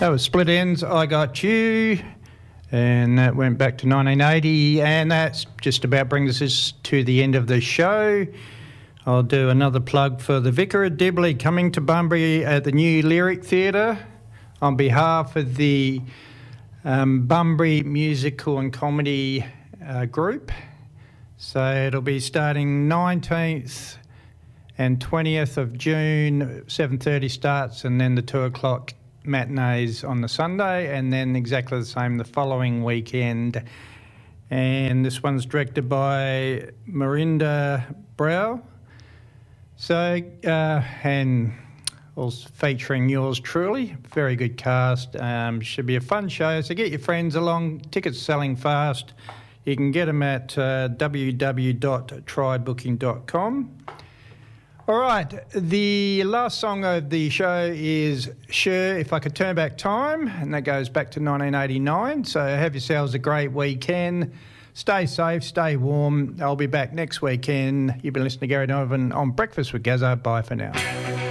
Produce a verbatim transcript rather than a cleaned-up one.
That was Split Ends, I Got You, and that went back to nineteen eighty, and that just about brings us to the end of the show. I'll do another plug for the Vicar of Dibley coming to Bunbury at the New Lyric Theatre on behalf of the um, Bunbury Musical and Comedy uh, Group. So it'll be starting nineteenth and twentieth of June, seven thirty starts, and then the two o'clock matinees on the Sunday, and then exactly the same the following weekend. And this one's directed by Marinda Brow. So, uh, and also featuring yours truly. Very good cast. Um, should be a fun show. So get your friends along. Tickets selling fast. You can get them at uh, w w w dot try booking dot com. All right, the last song of the show is Sure, If I Could Turn Back Time, and that goes back to nineteen eighty-nine. So have yourselves a great weekend. Stay safe, stay warm. I'll be back next weekend. You've been listening to Gary Donovan on Breakfast with Gazza. Bye for now.